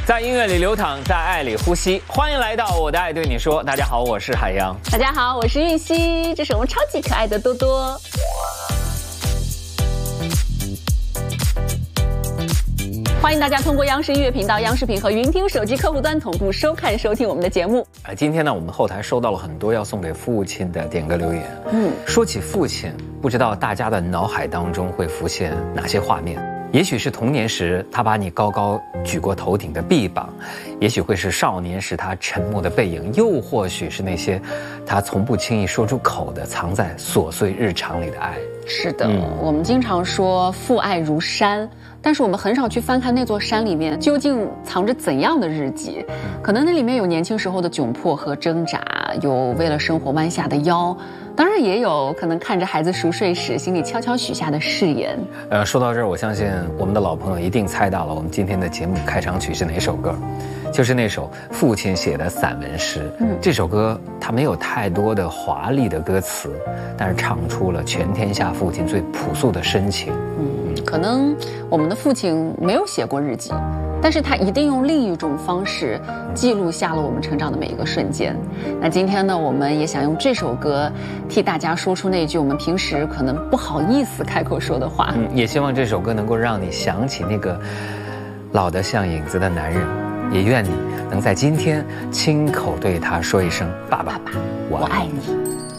在音乐里流淌，在爱里呼吸。欢迎来到我的爱对你说。大家好，我是海洋。 大家好，我是玉溪。这是我们超级可爱的多多。欢迎大家通过央视音乐频道、央视频和云听手机客户端同步收看收听我们的节目。 今天呢，我们后台收到了很多要送给父亲的点歌留言。说起父亲，不知道大家的脑海当中会浮现哪些画面？也许是童年时他把你高高举过头顶的臂膀，也许会是少年时他沉默的背影，又或许是那些他从不轻易说出口的藏在琐碎日常里的爱。 是的，我们经常说父爱如山，但是我们很少去翻看那座山里面究竟藏着怎样的日记。可能那里面有年轻时候的窘迫和挣扎，有为了生活弯下的腰，当然也有可能看着孩子熟睡时心里悄悄许下的誓言。 说到这儿，我相信我们的老朋友一定猜到了我们今天的节目开场曲是哪首歌，就是那首父亲写的散文诗。这首歌它没有太多的华丽的歌词，但是唱出了全天下父亲最朴素的深情。 可能我们的父亲没有写过日记，但是他一定用另一种方式记录下了我们成长的每一个瞬间。那今天呢，我们也想用这首歌替大家说出那句我们平时可能不好意思开口说的话。 也希望这首歌能够让你想起那个老得像影子的男人，也愿你能在今天亲口对他说一声：爸爸，我爱你。